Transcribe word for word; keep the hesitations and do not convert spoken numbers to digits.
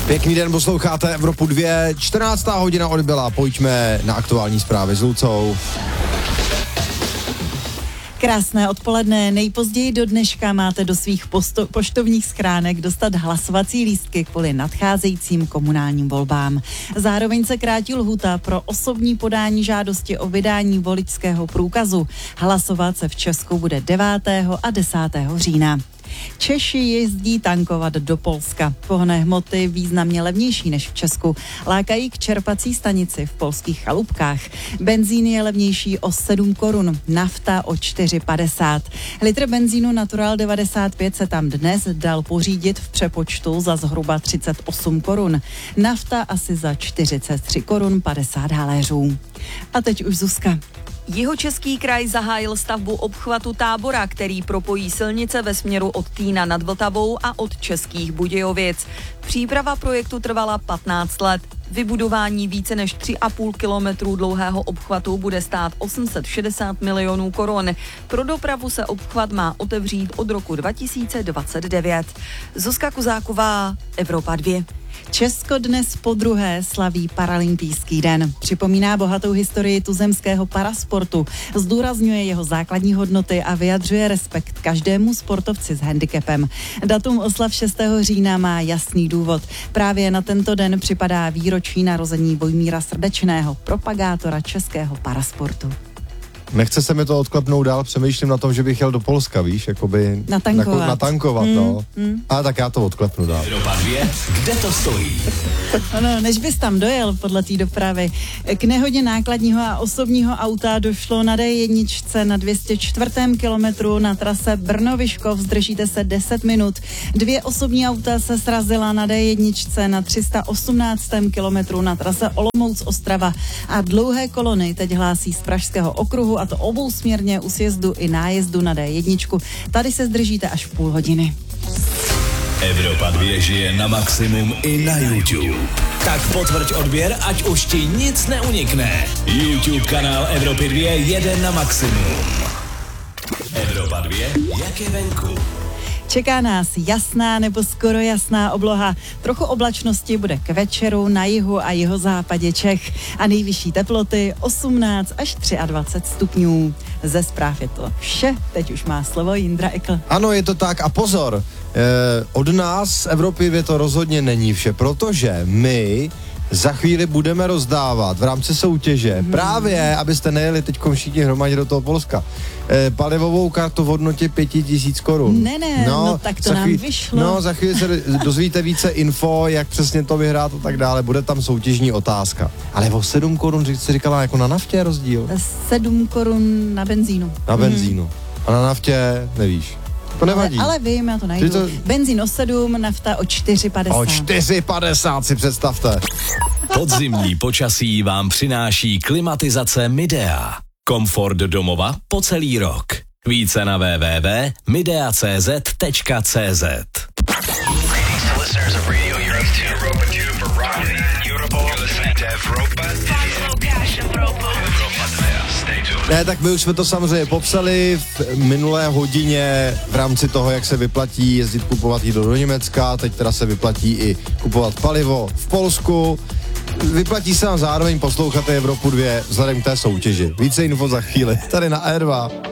Pěkný den, posloucháte Evropu dva, čtrnáctá hodina odbyla, pojďme na aktuální zprávy s Lucou. Krásné odpoledne, nejpozději do dneška máte do svých posto- poštovních schránek dostat hlasovací lístky kvůli nadcházejícím komunálním volbám. Zároveň se krátí lhůta pro osobní podání žádosti o vydání voličského průkazu. Hlasovat se v Česku bude devátého a desátého října. Češi jezdí tankovat do Polska. Pohonné hmoty významně levnější než v Česku lákají k čerpací stanici v polských chalupkách. Benzín je levnější o sedm korun, nafta o čtyři padesát. Litr benzínu Natural devadesát pět se tam dnes dal pořídit v přepočtu za zhruba třicet osm korun. Nafta asi za čtyřicet tři korun padesát haléřů. A teď už Zuzka. Jihočeský kraj zahájil stavbu obchvatu Tábora, který propojí silnice ve směru od Týna nad Vltavou a od Českých Budějovic. Příprava projektu trvala patnáct let. Vybudování více než tři a půl kilometru dlouhého obchvatu bude stát osm set šedesát milionů korun. Pro dopravu se obchvat má otevřít od roku dva tisíce dvacet devět. Zuzka Kuzáková, Evropa dva. Česko dnes podruhé slaví paralympijský den. Připomíná bohatou historii tuzemského parasportu, zdůrazňuje jeho základní hodnoty a vyjadřuje respekt každému sportovci s handicapem. Datum oslav šestého října má jasný důvod. Právě na tento den připadá výročí narození Vojmíra Srdečného, propagátora českého parasportu. Nechce se mi to odklepnout dál, přemýšlím na tom, že bych jel do Polska, víš, jakoby... Natankovat. Jako, natankovat, mm, no. Mm. Ale tak já to odklepnu dál. Evropa dva, kde to stojí? Ano, než bys tam dojel podle té dopravy. K nehodě nákladního a osobního auta došlo na D jedna na dvě stě čtvrtém kilometru na trase Brno-Vyškov, zdržíte se deset minut. Dvě osobní auta se srazila na D jedna na tři sta osmnáctém kilometru na trase Olomouc-Ostrava a dlouhé kolony teď hlásí z Pražského okruhu, a to obousměrně u sjezdu i nájezdu na D jedna. Tady se zdržíte až půl hodiny. Evropa dva žije na maximum i na YouTube. Tak potvrď odběr, ať už ti nic neunikne. YouTube kanál Evropy dva jede na maximum. Evropa dva, jak je venku? Čeká nás jasná nebo skoro jasná obloha. Trochu oblačnosti bude k večeru na jihu a jihozápadě Čech. A nejvyšší teploty osmnáct až dvacet tři stupňů. Ze zpráv je to vše. Teď už má slovo Jindra Ekl. Ano, je to tak a pozor, eh, od nás z Evropy dvě to rozhodně není vše, protože my za chvíli budeme rozdávat v rámci soutěže, hmm. právě, abyste nejeli teďkom všichni hromadě do toho Polska, e, palivovou kartu v hodnotě pět tisíc korun. Ne, ne, no, no tak to nám chvíli, vyšlo. No, za chvíli se dozvíte více info, jak přesně to vyhrát a tak dále, bude tam soutěžní otázka. Ale o sedm korun, jsi říkala, jako na naftě je rozdíl? sedm korun na benzínu. Na benzínu. Hmm. A na naftě nevíš. To nevadí. Ale, ale vím, já to najdu. To... Benzín o sedm, nafta o čtyři padesát. O čtyři padesát si představte. Podzimní počasí vám přináší klimatizace Midea. Komfort domova po celý rok. Více na w w w tečka midea tečka c z tečka c z. Ne, tak my už jsme to samozřejmě popsali v minulé hodině v rámci toho, jak se vyplatí jezdit kupovat jídlo do Německa, teď teda se vyplatí i kupovat palivo v Polsku. Vyplatí se nám zároveň poslouchat Evropu dva vzhledem k té soutěži. Více info za chvíli, tady na E dva.